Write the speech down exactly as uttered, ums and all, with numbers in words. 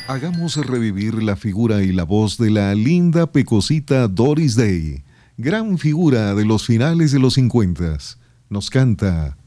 Hagamos revivir la figura y la voz de la linda pecosita Doris Day, gran figura de los finales de los cincuenta. Nos canta